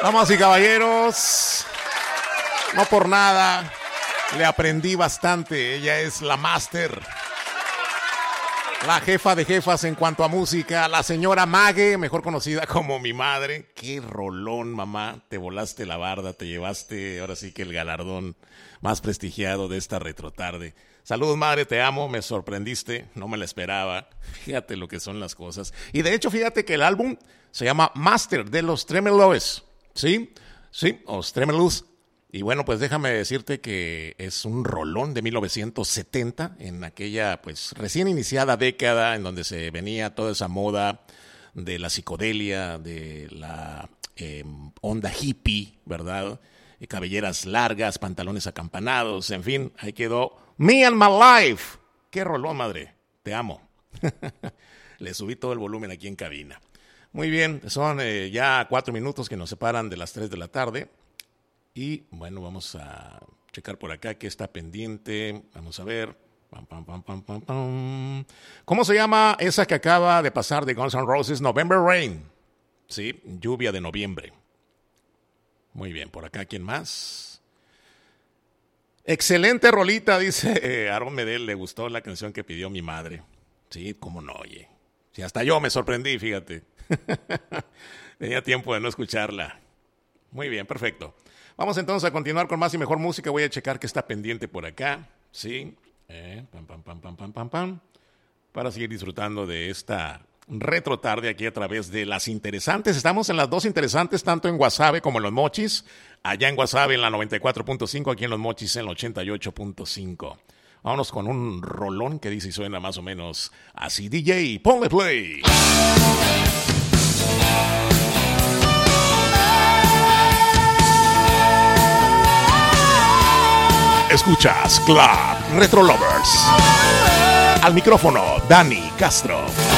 Damas y caballeros, no por nada le aprendí bastante. Ella es la máster, la jefa de jefas en cuanto a música, la señora Mague, mejor conocida como mi madre. Qué rolón, mamá, te volaste la barda, te llevaste ahora sí que el galardón más prestigiado de esta retrotarde. Saludos, madre, te amo, me sorprendiste, no me la esperaba. Fíjate lo que son las cosas. Y de hecho, fíjate que el álbum se llama Master de los Tremeloes. ¿Sí? Sí, los Tremeloes. Y bueno, pues déjame decirte que es un rolón de 1970, en aquella pues recién iniciada década en donde se venía toda esa moda de la psicodelia, de la onda hippie, ¿verdad? Cabelleras largas, pantalones acampanados, en fin, ahí quedó Me and My Life. Qué rolón, madre, te amo. Le subí todo el volumen aquí en cabina. Muy bien, son ya 4 minutos que nos separan de las 3 de la tarde. Y bueno, vamos a checar por acá qué está pendiente. Vamos a ver. Pam, pam, pam, pam, pam, pam. ¿Cómo se llama esa que acaba de pasar de Guns N' Roses? November Rain. Sí, lluvia de noviembre. Muy bien, por acá, ¿quién más? Excelente rolita, dice Aaron Medel. Le gustó la canción que pidió mi madre. Sí, cómo no, oye. Sí, hasta yo me sorprendí, fíjate. Tenía tiempo de no escucharla. Muy bien, perfecto. Vamos entonces a continuar con más y mejor música. Voy a checar qué está pendiente por acá. Sí. Pam, pam, pam, pam, pam, pam, pam. Para seguir disfrutando de esta retro tarde aquí a través de Las Interesantes. Estamos en Las Dos Interesantes, tanto en Guasave como en Los Mochis. Allá en Guasave en la 94.5, aquí en Los Mochis en la 88.5. Vámonos con un rolón que dice y suena más o menos así. DJ, ponle play. Escuchas Club Retro Lovers. Al micrófono, Dani Castro.